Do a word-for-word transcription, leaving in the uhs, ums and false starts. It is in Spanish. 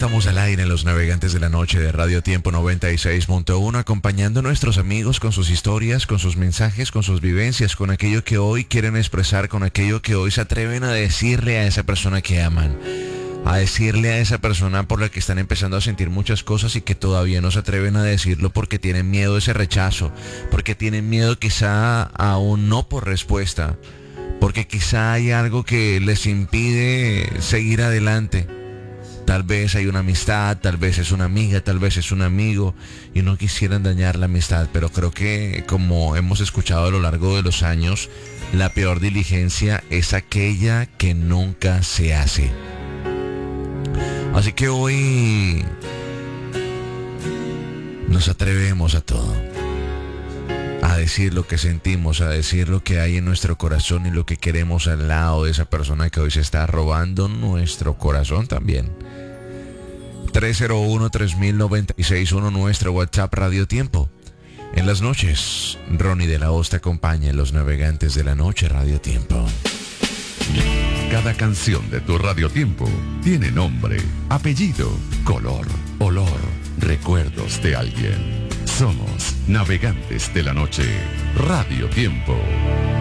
estamos al aire en Los Navegantes de la Noche de Radio Tiempo noventa y seis punto uno, acompañando a nuestros amigos con sus historias, con sus mensajes, con sus vivencias, con aquello que hoy quieren expresar, con aquello que hoy se atreven a decirle a esa persona que aman, a decirle a esa persona por la que están empezando a sentir muchas cosas y que todavía no se atreven a decirlo porque tienen miedo a ese rechazo, porque tienen miedo quizá a un no por respuesta, porque quizá hay algo que les impide seguir adelante. Tal vez hay una amistad, tal vez es una amiga, tal vez es un amigo y no quisieran dañar la amistad, pero creo que, como hemos escuchado a lo largo de los años, la peor diligencia es aquella que nunca se hace. Así que hoy nos atrevemos a todo, a decir lo que sentimos, a decir lo que hay en nuestro corazón y lo que queremos al lado de esa persona que hoy se está robando nuestro corazón también. tres cero uno, tres mil, noventa y seis uno, nuestro WhatsApp Radio Tiempo. En las noches, Ronnie de la Hoz te acompaña en Los Navegantes de la Noche Radio Tiempo. Cada canción de tu Radio Tiempo tiene nombre, apellido, color, olor, recuerdos de alguien. Somos Navegantes de la Noche Radio Tiempo.